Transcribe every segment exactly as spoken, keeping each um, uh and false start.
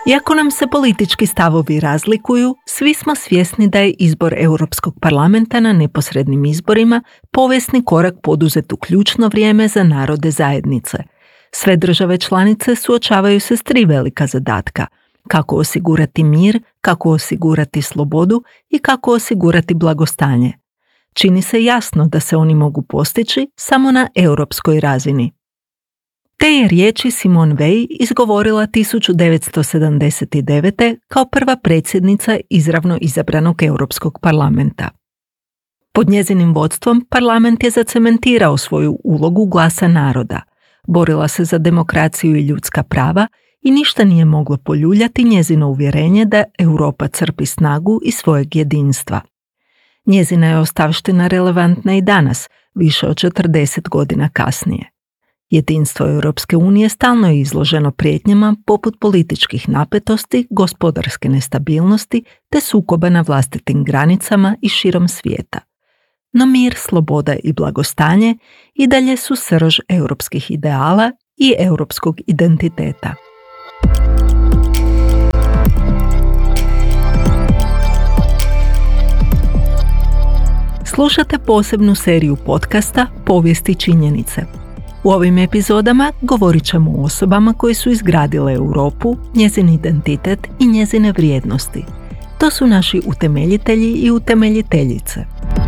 Iako nam se politički stavovi razlikuju, svi smo svjesni da je izbor Europskog parlamenta na neposrednim izborima povijesni korak poduzet u ključno vrijeme za narode zajednice. Sve države članice suočavaju se s tri velika zadatka: kako osigurati mir, kako osigurati slobodu i kako osigurati blagostanje. Čini se jasno da se oni mogu postići samo na europskoj razini. Te je riječi Simone Weil izgovorila tisuću devetsto sedamdeset devete. kao prva predsjednica izravno izabranog Europskog parlamenta. Pod njezinim vodstvom parlament je zacementirao svoju ulogu glasa naroda, borila se za demokraciju i ljudska prava i ništa nije moglo poljuljati njezino uvjerenje da Europa crpi snagu iz svojeg jedinstva. Njezina je ostavština relevantna i danas, više od četrdeset godina kasnije. Jedinstvo Europske unije stalno je izloženo prijetnjama poput političkih napetosti, gospodarske nestabilnosti te sukoba na vlastitim granicama i širom svijeta. No mir, sloboda i blagostanje i dalje su srž europskih ideala i europskog identiteta. Slušate posebnu seriju podcasta Povijesti činjenice. U ovim epizodama govorit ćemo o osobama koje su izgradile Europu, njezin identitet i njezine vrijednosti. To su naši utemeljitelji i utemeljiteljice.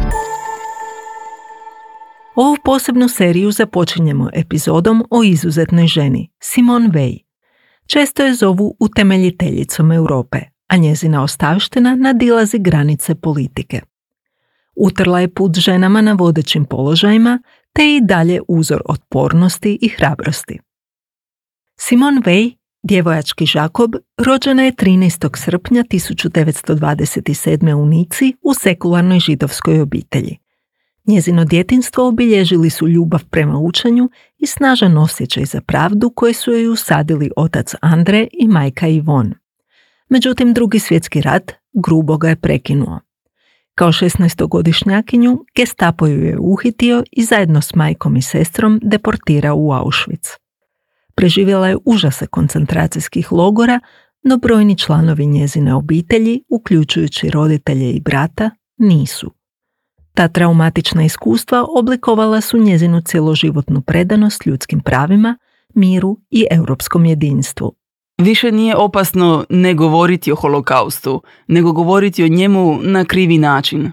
Ovu posebnu seriju započinjemo epizodom o izuzetnoj ženi, Simone Weil. Često je zovu utemeljiteljicom Europe, a njezina ostavština nadilazi granice politike. Utrla je put ženama na vodećim položajima, te i dalje uzor otpornosti i hrabrosti. Simone Weil, djevojački Žakob, rođena je trinaestog srpnja tisuću devetsto dvadeset sedme. u Nici u sekularnoj židovskoj obitelji. Njezino djetinjstvo obilježili su ljubav prema učenju i snažan osjećaj za pravdu koje su joj usadili otac Andre i majka Ivon. Međutim, Drugi svjetski rat grubo ga je prekinuo. Kao šesnaestogodišnjakinju Gestapo ju je uhitio i zajedno s majkom i sestrom deportirao u Auschwitz. Preživjela je užase koncentracijskih logora, no brojni članovi njezine obitelji, uključujući roditelje i brata, nisu. Ta traumatična iskustva oblikovala su njezinu cjeloživotnu predanost ljudskim pravima, miru i europskom jedinstvu. Više nije opasno ne govoriti o holokaustu, nego govoriti o njemu na krivi način.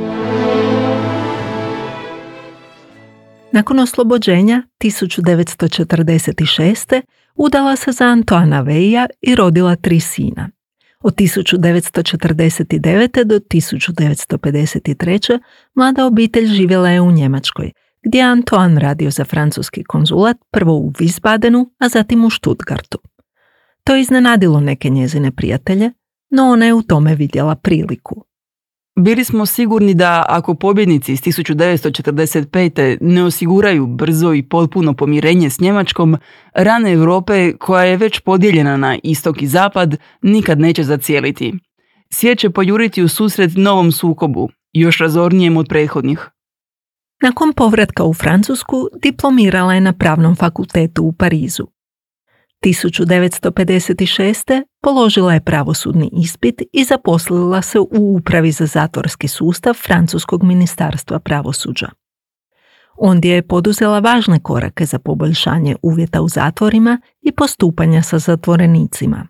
Nakon oslobođenja tisuću devetsto četrdeset šeste. udala se za Antoana Weija i rodila tri sina. Od tisuću devetsto četrdeset devete. do tisuću devetsto pedeset treće. mlada obitelj živjela je u Njemačkoj, gdje je Antoine radio za francuski konzulat, prvo u Wiesbadenu, a zatim u Stuttgartu. To je iznenadilo neke njezine prijatelje, no ona je u tome vidjela priliku. Bili smo sigurni da ako pobjednici iz tisuću devetsto četrdeset pete. ne osiguraju brzo i potpuno pomirenje s Njemačkom, rana Europe, koja je već podijeljena na istok i zapad, nikad neće zacijeliti. Svijet će pojuriti u susret novom sukobu, još razornijem od prethodnih. Nakon povratka u Francusku diplomirala je na Pravnom fakultetu u Parizu. tisuću devetsto pedeset šeste. položila je pravosudni ispit i zaposlila se u upravi za zatvorski sustav Francuskog ministarstva pravosuđa. Ondje je poduzela važne korake za poboljšanje uvjeta u zatvorima i postupanja sa zatvorenicima.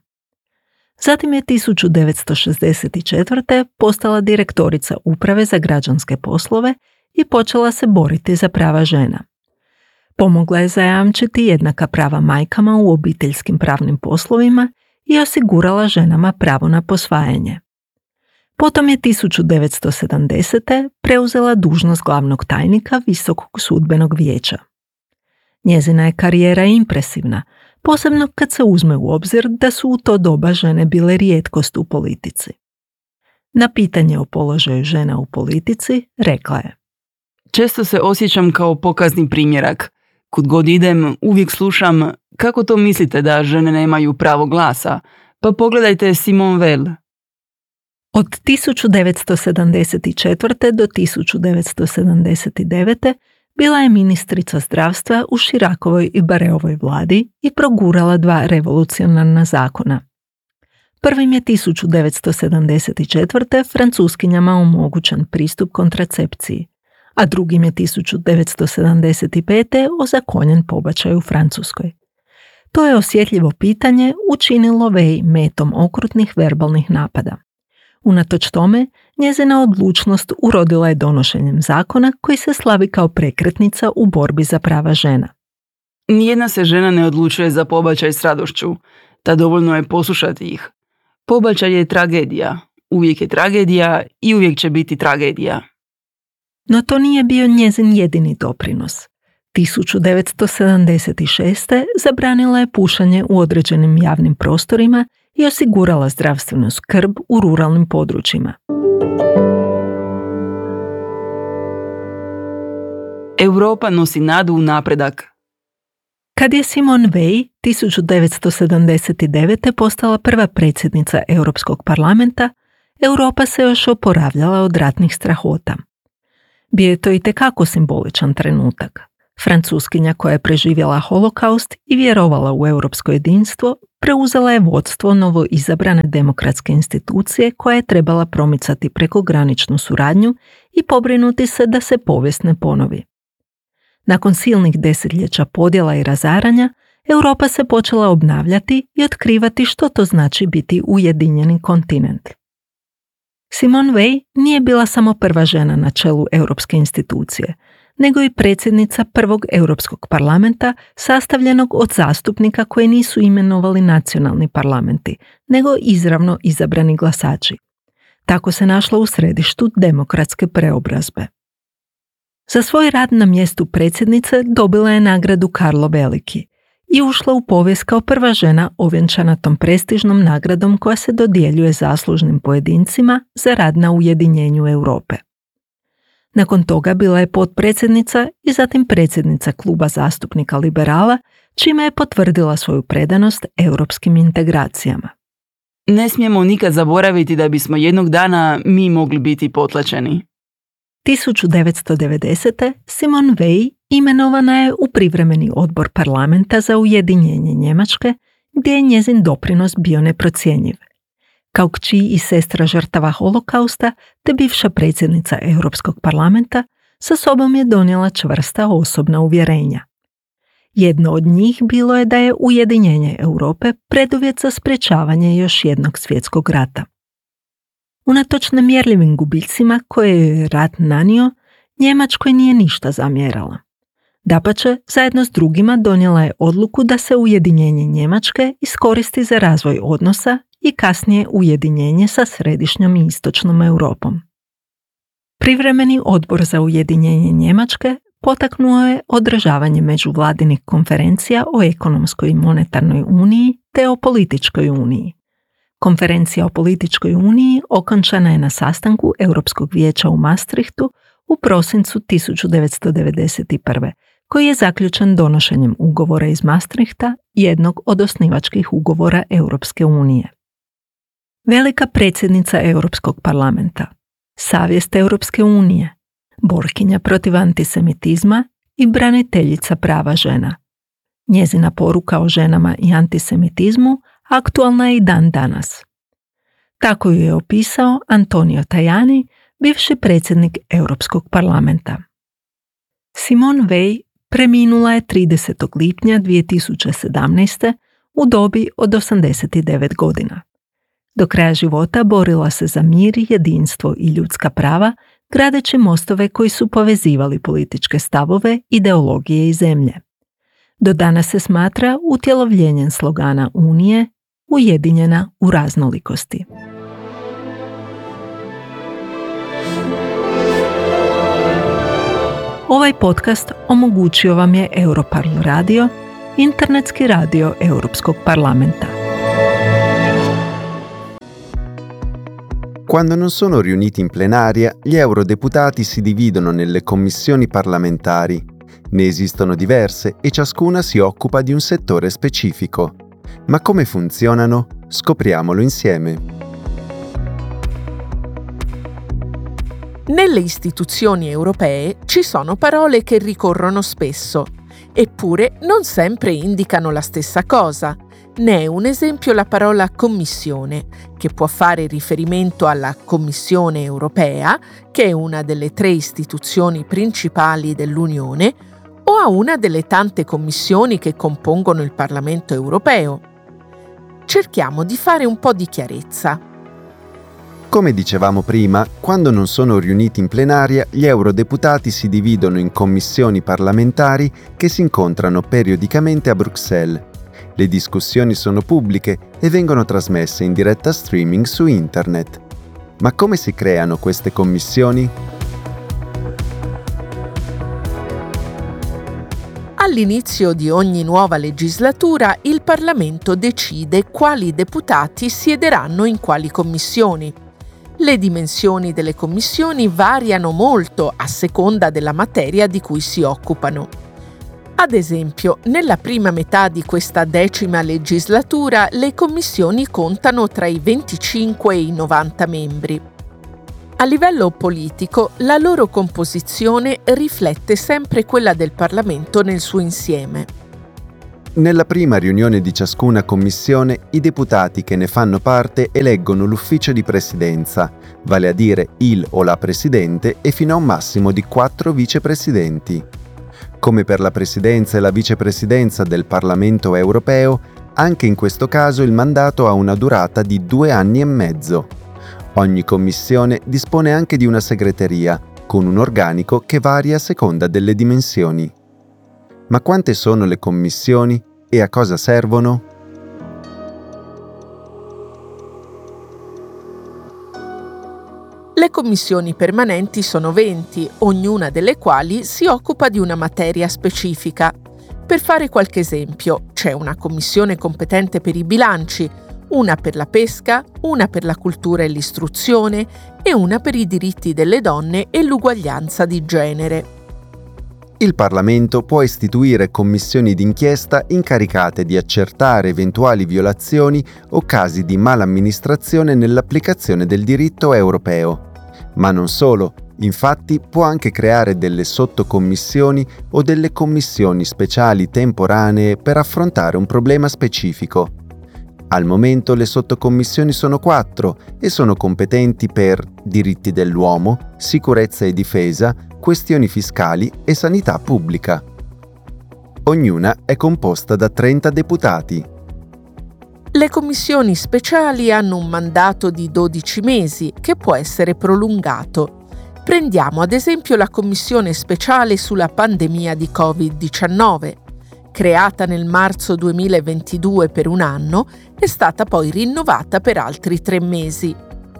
Zatim je tisuću devetsto šezdeset četvrte. postala direktorica uprave za građanske poslove i počela se boriti za prava žena. Pomogla je zajamčiti jednaka prava majkama u obiteljskim pravnim poslovima i osigurala ženama pravo na posvajanje. Potom je tisuću devetsto sedamdesete. preuzela dužnost glavnog tajnika Visokog sudbenog vijeća. Njezina je karijera impresivna, posebno kad se uzme u obzir da su u to doba žene bile rijetkost u politici. Na pitanje o položaju žena u politici rekla je: Često se osjećam kao pokazni primjerak. Kud god idem, uvijek slušam: kako to mislite da žene nemaju pravo glasa? Pa pogledajte Simone Weil. Od tisuću devetsto sedamdeset četvrte. do tisuću devetsto sedamdeset devete. bila je ministrica zdravstva u Širakovoj i Bareovoj vladi i progurala dva revolucionarna zakona. Prvim je tisuću devetsto sedamdeset četvrte. francuskinjama omogućen pristup kontracepciji, a drugim je tisuću devetsto sedamdeset pete. ozakonjen pobačaj u Francuskoj. To je osjetljivo pitanje učinilo Vej metom okrutnih verbalnih napada. Unatoč tome, njezina odlučnost urodila je donošenjem zakona koji se slavi kao prekretnica u borbi za prava žena. Nijedna se žena ne odlučuje za pobačaj s radošću, ta dovoljno je poslušati ih. Pobačaj je tragedija, uvijek je tragedija i uvijek će biti tragedija. No to nije bio njezin jedini doprinos. tisuću devetsto sedamdeset šeste. zabranila je pušenje u određenim javnim prostorima i osigurala zdravstvenu skrb u ruralnim područjima. Europa nosi nadu u napredak. Kad je Simone Veil tisuću devetsto sedamdeset devete. postala prva predsjednica Europskog parlamenta, Europa se još oporavljala od ratnih strahota. Bio je to itekako simboličan trenutak. Francuskinja koja je preživjela holokaust i vjerovala u europsko jedinstvo, preuzela je vodstvo novo izabrane demokratske institucije koja je trebala promicati prekograničnu suradnju i pobrinuti se da se povijest ne ponovi. Nakon silnih desetljeća podjela i razaranja, Europa se počela obnavljati i otkrivati što to znači biti ujedinjeni kontinent. Simone Veil nije bila samo prva žena na čelu europske institucije, nego i predsjednica prvog Europskog parlamenta sastavljenog od zastupnika koje nisu imenovali nacionalni parlamenti, nego izravno izabrani glasači. Tako se našla u središtu demokratske preobrazbe. Za svoj rad na mjestu predsjednice dobila je nagradu Karlo Veliki i ušla u povijest kao prva žena ovjenčana tom prestižnom nagradom koja se dodjeljuje zaslužnim pojedincima za rad na ujedinjenju Europe. Nakon toga bila je potpredsjednica i zatim predsjednica kluba zastupnika liberala, čime je potvrdila svoju predanost europskim integracijama. Ne smijemo nikad zaboraviti da bismo jednog dana mi mogli biti potlačeni. tisuću devetsto devedesete. Simone Veil imenovana je u privremeni odbor parlamenta za ujedinjenje Njemačke, gdje je njezin doprinos bio neprocjenjiv. Kao kći i sestra žrtava holokausta, te bivša predsjednica Europskog parlamenta, sa sobom je donijela čvrsta osobna uvjerenja. Jedno od njih bilo je da je ujedinjenje Europe preduvjet za sprječavanje još jednog svjetskog rata. Unatoč nemjerljivim gubicima koje je rat nanio, Njemačkoj nije ništa zamjerala. Dapače, zajedno s drugima donijela je odluku da se ujedinjenje Njemačke iskoristi za razvoj odnosa i kasnije ujedinjenje sa središnjom i istočnom Europom. Privremeni odbor za ujedinjenje Njemačke potaknuo je održavanje međuvladinih konferencija o ekonomskoj i monetarnoj uniji te o političkoj uniji. Konferencija o političkoj uniji okončana je na sastanku Europskog vijeća u Maastrichtu u prosincu tisuću devetsto devedeset prve. koji je zaključen donošenjem ugovora iz Maastrichta, jednog od osnivačkih ugovora Europske unije. Velika predsjednica Europskog parlamenta, savjest Europske unije, borkinja protiv antisemitizma i braniteljica prava žena. Njezina poruka o ženama i antisemitizmu aktualna je i dan danas. Tako ju je opisao Antonio Tajani, bivši predsjednik Europskog parlamenta. Simone Veil preminula je tridesetog lipnja dvije tisuće sedamnaeste. u dobi od osamdeset devet godina. Do kraja života borila se za mir, jedinstvo i ljudska prava, gradeći mostove koji su povezivali političke stavove, ideologije i zemlje. Do danas se smatra utjelovljenjem slogana Unije, ujedinjena u raznolikosti. Ovaj podcast omogućio vam je Europarl radio, internetski radio Europskog parlamenta. Quando non sono riuniti in plenaria, gli eurodeputati si dividono nelle commissioni parlamentari. Ne esistono diverse e ciascuna si occupa di un settore specifico. Ma come funzionano? Scopriamolo insieme. Nelle istituzioni europee ci sono parole che ricorrono spesso, eppure non sempre indicano la stessa cosa. Ne è un esempio la parola Commissione, che può fare riferimento alla Commissione europea, che è una delle tre istituzioni principali dell'Unione, o a una delle tante commissioni che compongono il Parlamento europeo. Cerchiamo di fare un po' di chiarezza. Come dicevamo prima, quando non sono riuniti in plenaria, gli eurodeputati si dividono in commissioni parlamentari che si incontrano periodicamente a Bruxelles. Le discussioni sono pubbliche e vengono trasmesse in diretta streaming su internet. Ma come si creano queste commissioni? All'inizio di ogni nuova legislatura il Parlamento decide quali deputati siederanno in quali commissioni. Le dimensioni delle commissioni variano molto a seconda della materia di cui si occupano. Ad esempio, nella prima metà di questa decima legislatura le commissioni contano tra i venticinque e i novanta membri. A livello politico, la loro composizione riflette sempre quella del Parlamento nel suo insieme. Nella prima riunione di ciascuna commissione, i deputati che ne fanno parte eleggono l'ufficio di presidenza, vale a dire il o la presidente e fino a un massimo di quattro vicepresidenti. Come per la presidenza e la vicepresidenza del Parlamento europeo, anche in questo caso il mandato ha una durata di due anni e mezzo. Ogni commissione dispone anche di una segreteria, con un organico che varia a seconda delle dimensioni. Ma quante sono le commissioni e a cosa servono? Le commissioni permanenti sono venti, ognuna delle quali si occupa di una materia specifica. Per fare qualche esempio, c'è una commissione competente per i bilanci, una per la pesca, una per la cultura e l'istruzione e una per i diritti delle donne e l'uguaglianza di genere. Il Parlamento può istituire commissioni d'inchiesta incaricate di accertare eventuali violazioni o casi di malamministrazione nell'applicazione del diritto europeo. Ma non solo, infatti può anche creare delle sottocommissioni o delle commissioni speciali temporanee per affrontare un problema specifico. Al momento le sottocommissioni sono quattro e sono competenti per diritti dell'uomo, sicurezza e difesa, questioni fiscali e sanità pubblica. Ognuna è composta da trenta deputati. Le commissioni speciali hanno un mandato di dodici mesi che può essere prolungato. Prendiamo ad esempio la commissione speciale sulla pandemia di covid diciannove. Creata nel marzo duemilaventidue per un anno, è stata poi rinnovata per altri tre mesi.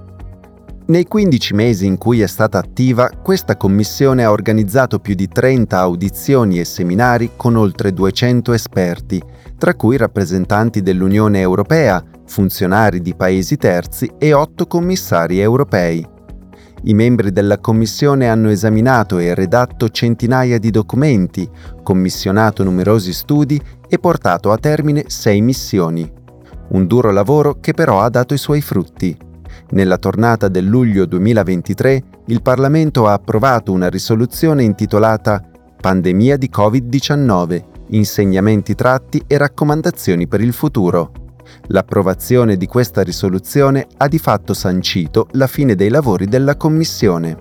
Nei quindici mesi in cui è stata attiva, questa commissione ha organizzato più di trenta audizioni e seminari con oltre duecento esperti, tra cui rappresentanti dell'Unione Europea, funzionari di paesi terzi e otto commissari europei. I membri della commissione hanno esaminato e redatto centinaia di documenti, commissionato numerosi studi e portato a termine sei missioni. Un duro lavoro che però ha dato i suoi frutti. Nella tornata del luglio duemilaventitré, il Parlamento ha approvato una risoluzione intitolata Pandemia di covid diciannove, insegnamenti tratti e raccomandazioni per il futuro. L'approvazione di questa risoluzione ha di fatto sancito la fine dei lavori della Commissione.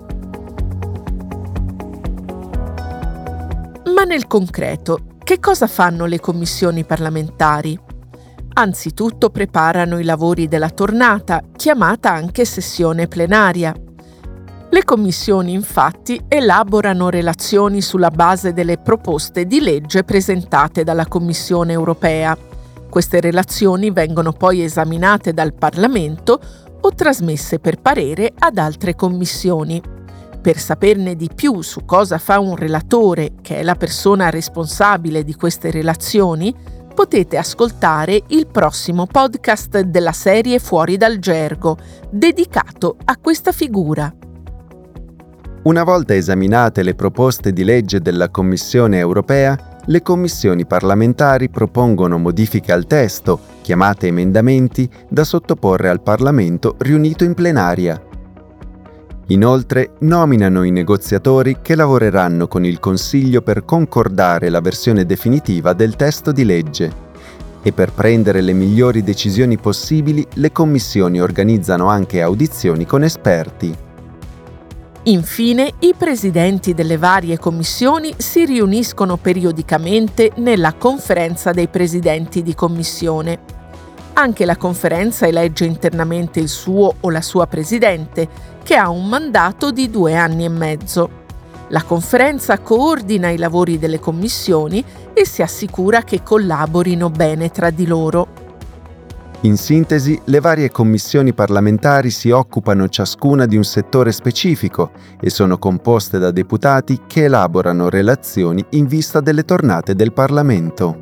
Ma nel concreto, che cosa fanno le commissioni parlamentari? Anzitutto preparano i lavori della tornata, chiamata anche sessione plenaria. Le commissioni, infatti, elaborano relazioni sulla base delle proposte di legge presentate dalla Commissione europea. Queste relazioni vengono poi esaminate dal Parlamento o trasmesse per parere ad altre commissioni. Per saperne di più su cosa fa un relatore, che è la persona responsabile di queste relazioni, potete ascoltare il prossimo podcast della serie Fuori dal Gergo, dedicato a questa figura. Una volta esaminate le proposte di legge della Commissione europea, le commissioni parlamentari propongono modifiche al testo, chiamate emendamenti, da sottoporre al Parlamento riunito in plenaria. Inoltre, nominano i negoziatori che lavoreranno con il Consiglio per concordare la versione definitiva del testo di legge. E per prendere le migliori decisioni possibili, le commissioni organizzano anche audizioni con esperti. Infine, i presidenti delle varie commissioni si riuniscono periodicamente nella conferenza dei presidenti di commissione. Anche la conferenza elegge internamente il suo o la sua presidente, che ha un mandato di due anni e mezzo. La conferenza coordina i lavori delle commissioni e si assicura che collaborino bene tra di loro. In sintesi, le varie commissioni parlamentari si occupano ciascuna di un settore specifico e sono composte da deputati che elaborano relazioni in vista delle tornate del Parlamento.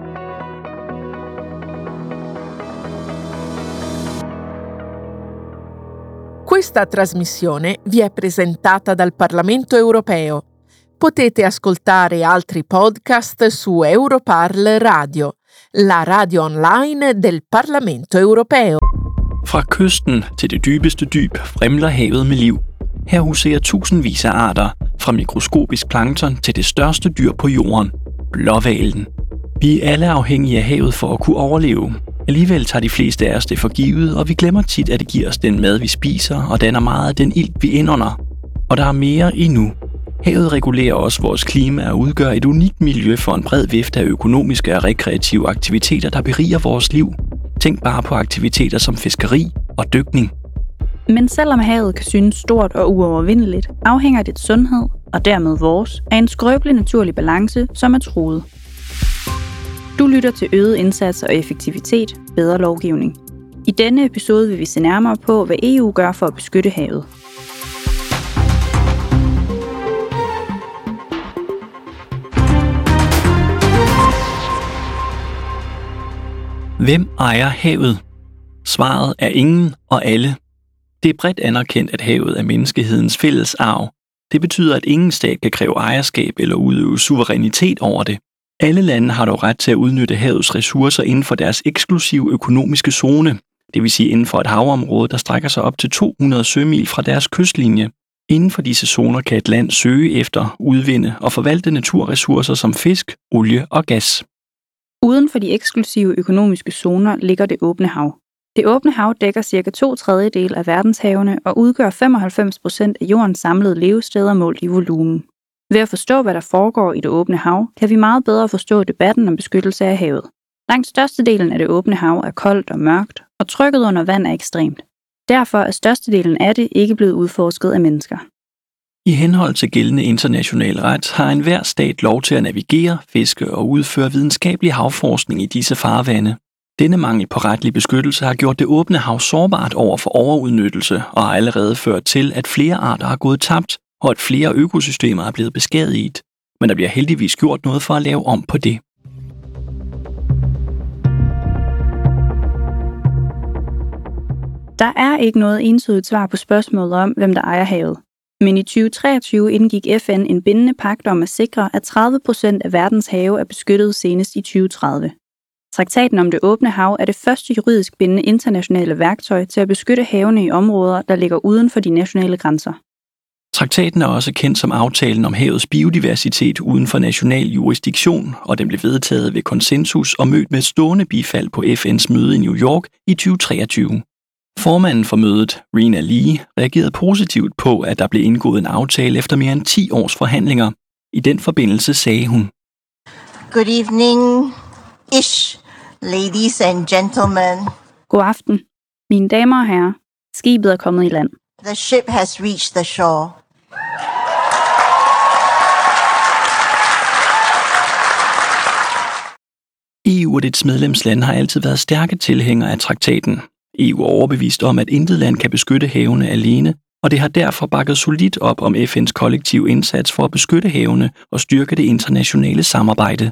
Questa trasmissione vi è presentata dal Parlamento europeo. Potete ascoltare altri podcast su Europarl Radio, la radio online del Parlamento europeo. Fra kysten til det dybeste dyb vrimler havet med liv. Her huserer tusindvis af arter, fra mikroskopisk plankton til det største dyr på jorden, blåhvalen. Vi er alle afhængige af havet for at kunne overleve. Alligevel tager de fleste af os det for givet, og vi glemmer tit, at det giver os den mad, vi spiser, og danner meget af den ilt, vi indånder. Og der er mere endnu. Havet regulerer også vores klima og udgør et unikt miljø for en bred vifte af økonomiske og rekreative aktiviteter, der beriger vores liv. Tænk bare på aktiviteter som fiskeri og dykning. Men selvom havet kan synes stort og uovervindeligt, afhænger dets sundhed, og dermed vores, af en skrøbelig naturlig balance, som er truet. Du lytter til øget indsats og effektivitet, bedre lovgivning. I denne episode vil vi se nærmere på, hvad E U gør for at beskytte havet. Hvem ejer havet? Svaret er ingen og alle. Det er bredt anerkendt, at havet er menneskehedens fælles arv. Det betyder, at ingen stat kan kræve ejerskab eller udøve suverænitet over det. Alle lande har dog ret til at udnytte havets ressourcer inden for deres eksklusive økonomiske zone, det vil sige inden for et havområde, der strækker sig op til to hundrede sømil fra deres kystlinje. Inden for disse zoner kan et land søge efter, udvinde og forvalte naturressourcer som fisk, olie og gas. Uden for de eksklusive økonomiske zoner ligger det åbne hav. Det åbne hav dækker cirka to tredjedel af verdenshavene og udgør femoghalvfems procent af jordens samlede levesteder målt i volumen. Ved at forstå, hvad der foregår i det åbne hav, kan vi meget bedre forstå debatten om beskyttelse af havet. Langt størstedelen af det åbne hav er koldt og mørkt, og trykket under vand er ekstremt. Derfor er størstedelen af det ikke blevet udforsket af mennesker. I henhold til gældende international ret har enhver stat lov til at navigere, fiske og udføre videnskabelig havforskning i disse farvande. Denne mangel på retlig beskyttelse har gjort det åbne hav sårbart over for overudnyttelse og har allerede ført til, at flere arter har gået tabt, og at flere økosystemer er blevet beskadiget. Men der bliver heldigvis gjort noget for at lave om på det. Der er ikke noget entydigt svar på spørgsmålet om, hvem der ejer havet. Men i tyve treogtyve indgik F N en bindende pagt om at sikre, at tredive procent af verdens have er beskyttet senest i tyve tredive. Traktaten om det åbne hav er det første juridisk bindende internationale værktøj til at beskytte havene i områder, der ligger uden for de nationale grænser. Traktaten er også kendt som aftalen om havets biodiversitet uden for national jurisdiktion, og den blev vedtaget ved konsensus og mødt med stående bifald på F N's møde i New York i tyve treogtyve. Formanden for mødet, Rina Lee, reagerede positivt på, at der blev indgået en aftale efter mere end ti års forhandlinger. I den forbindelse sagde hun: Good evening-ish, ladies and gentlemen. God aften, mine damer og herrer. Skibet er kommet i land. The ship has reached the shore. E U og dets medlemslande har altid været stærke tilhængere af traktaten. E U er overbevist om, at intet land kan beskytte havene alene, og det har derfor bakket solidt op om F N's kollektive indsats for at beskytte havene og styrke det internationale samarbejde.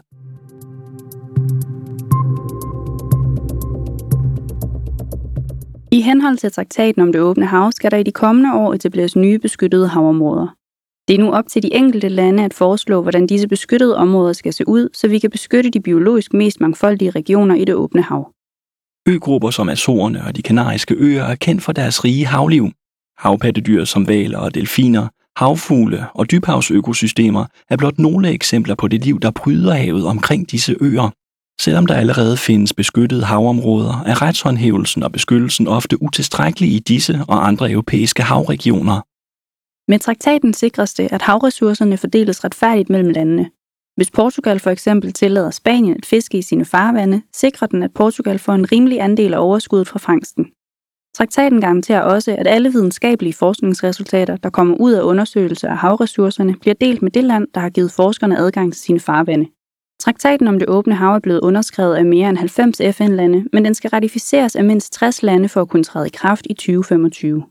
I henhold til traktaten om det åbne hav skal der i de kommende år etableres nye beskyttede havområder. Det er nu op til de enkelte lande at foreslå, hvordan disse beskyttede områder skal se ud, så vi kan beskytte de biologisk mest mangfoldige regioner i det åbne hav. Øgrupper som Azorerne og de Kanariske Øer er kendt for deres rige havliv. Havpattedyr som hvaler og delfiner, havfugle og dybhavsøkosystemer er blot nogle eksempler på det liv, der pryder havet omkring disse øer. Selvom der allerede findes beskyttede havområder, er retshåndhævelsen og beskyttelsen ofte utilstrækkelig i disse og andre europæiske havregioner. Med traktaten sikres det, at havressourcerne fordeles retfærdigt mellem landene. Hvis Portugal for eksempel tillader Spanien at fiske i sine farvande, sikrer den, at Portugal får en rimelig andel af overskuddet fra fangsten. Traktaten garanterer også, at alle videnskabelige forskningsresultater, der kommer ud af undersøgelser af havressourcerne, bliver delt med det land, der har givet forskerne adgang til sine farvande. Traktaten om det åbne hav er blevet underskrevet af mere end halvfems F N-lande, men den skal ratificeres af mindst tres lande for at kunne træde i kraft i tyve femogtyve.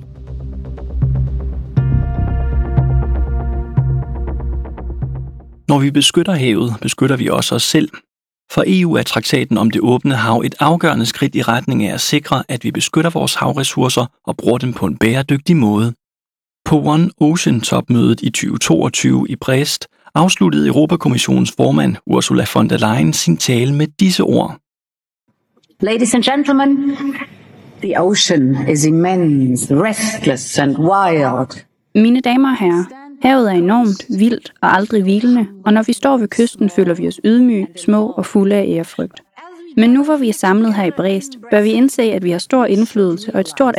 Når vi beskytter havet, beskytter vi også os selv. For E U er traktaten om det åbne hav et afgørende skridt i retning af at sikre, at vi beskytter vores havressourcer og bruger dem på en bæredygtig måde. På One Ocean-topmødet i tyve toogtyve i Brest afsluttede Europakommissionens formand Ursula von der Leyen sin tale med disse ord. Ladies and gentlemen, the ocean is immense, restless and wild. Mine damer og herrer, havet er enormt, vildt og aldrig hvilende, og når vi står ved kysten, føler vi os ydmyge, små og fulde af ærefrygt. Men nu hvor vi er samlet her i Brest, bør vi indse, at vi har stor indflydelse og et stort